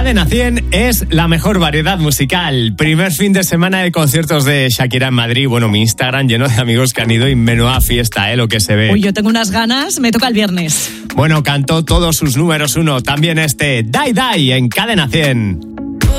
Cadena 100 es la mejor variedad musical. Primer fin de semana de conciertos de Shakira en Madrid. Bueno, mi Instagram lleno de amigos que han ido y menuda fiesta, lo que se ve. Uy, yo tengo unas ganas, me toca el viernes. Bueno, cantó todos sus números 1, también este Die Die en Cadena 100.